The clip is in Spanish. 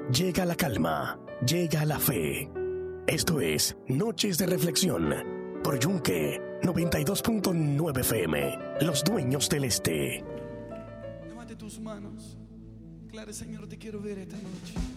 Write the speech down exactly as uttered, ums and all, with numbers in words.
llega la calma, llega la fe. Esto es Noches de Reflexión por Yunque noventa y dos punto nueve F M, los dueños del este. Levante tus manos. Claro, Señor, te quiero ver esta noche.